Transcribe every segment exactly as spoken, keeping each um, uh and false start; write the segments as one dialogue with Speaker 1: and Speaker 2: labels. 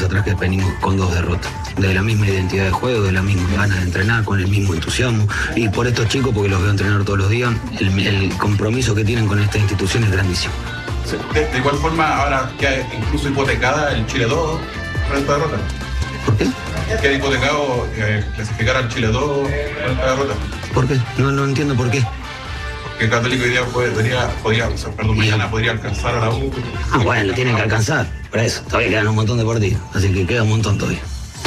Speaker 1: atrás que venimos con dos derrotas. De la misma identidad de juego, de la misma ganas de entrenar, con el mismo entusiasmo. Y por estos chicos, porque los veo entrenar todos los días, el, el compromiso que tienen con esta institución es grandísimo.
Speaker 2: De, de igual forma, ahora queda incluso hipotecada el Chile dos por esta derrota.
Speaker 1: ¿Por qué?
Speaker 2: Queda hipotecado eh, clasificar al Chile dos por esta derrota.
Speaker 1: ¿Por qué? No, no entiendo por qué.
Speaker 2: Que Católico hoy día podría, podría, o sea, perdón, mañana podría alcanzar a la U.
Speaker 1: Ah, bueno, lo tienen que alcanzar. Por eso, todavía quedan un montón de partidos. Así que queda un montón todavía.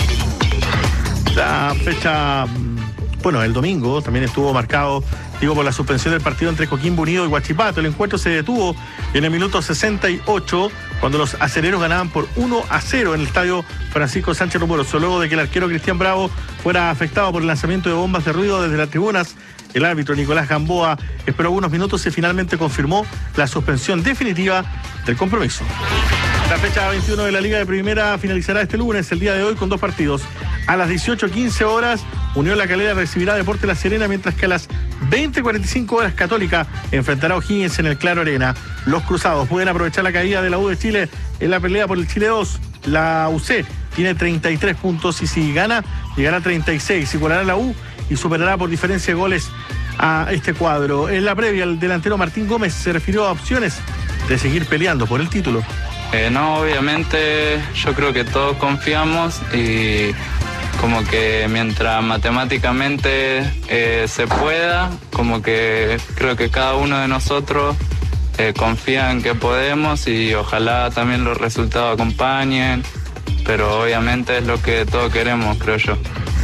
Speaker 3: La fecha, bueno, el domingo también estuvo marcado, digo, por la suspensión del partido entre Coquimbo Unido y Huachipato. El encuentro se detuvo en el minuto sesenta y ocho, cuando los acereros ganaban por uno a cero en el estadio Francisco Sánchez Rumoroso, luego de que el arquero Cristian Bravo fuera afectado por el lanzamiento de bombas de ruido desde las tribunas. El árbitro Nicolás Gamboa esperó unos minutos y finalmente confirmó la suspensión definitiva del compromiso. La fecha veintiuno de la Liga de Primera finalizará este lunes, el día de hoy, con dos partidos. A las dieciocho quince horas, Unión La Calera recibirá Deportes La Serena, mientras que a las veinte cuarenta y cinco horas, Católica enfrentará a O'Higgins en el Claro Arena. Los cruzados pueden aprovechar la caída de la U de Chile en la pelea por el Chile dos. La U C tiene treinta y tres puntos y si gana, llegará a treinta y seis. Igualará la U y superará por diferencia de goles a este cuadro. En la previa, el delantero Martín Gómez se refirió a opciones de seguir peleando por el título.
Speaker 4: Eh, no, obviamente yo creo que todos confiamos y como que mientras matemáticamente eh, se pueda, como que creo que cada uno de nosotros eh, confía en que podemos y ojalá también los resultados acompañen, pero obviamente es lo que todos queremos, creo yo.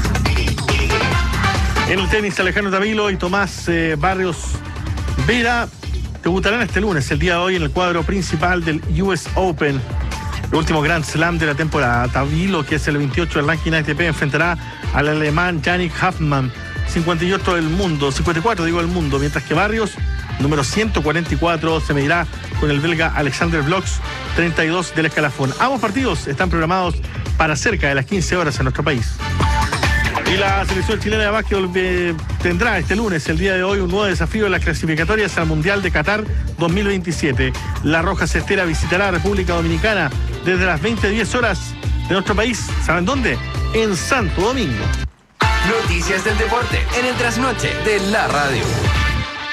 Speaker 3: En el tenis, Alejandro Tavilo y Tomás eh, Barrios Vera debutarán este lunes, el día de hoy, en el cuadro principal del U S Open, el último Grand Slam de la temporada. Tavilo, que es el veintiocho del ranking A T P, enfrentará al alemán Yannick Hoffmann, cincuenta y ocho del mundo, cincuenta y cuatro digo del mundo, mientras que Barrios, número ciento cuarenta y cuatro, se medirá con el belga Alexander Bloks, treinta y dos del escalafón. Ambos partidos están programados para cerca de las quince horas en nuestro país. Y la selección chilena de básquetbol eh, tendrá este lunes, el día de hoy, un nuevo desafío en las clasificatorias al Mundial de Qatar dos mil veintisiete. La Roja Cestera visitará a República Dominicana desde las veinte diez horas de nuestro país. ¿Saben dónde? En Santo Domingo.
Speaker 5: Noticias del deporte en el trasnoche de la radio.